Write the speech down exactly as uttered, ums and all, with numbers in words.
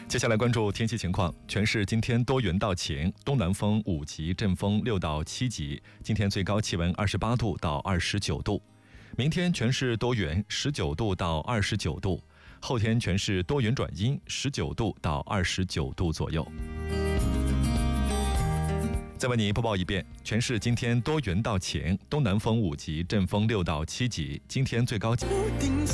接下来关注天气情况，全市今天多云到晴，东南风五级，阵风六到七级。今天最高气温二十八度到二十九度。明天全市多云，十九度到二十九度。后天全市多云转阴，十九度到二十九度左右。再为你播报一遍，全市今天多云到晴，东南风五级，阵风六到七级。今天最高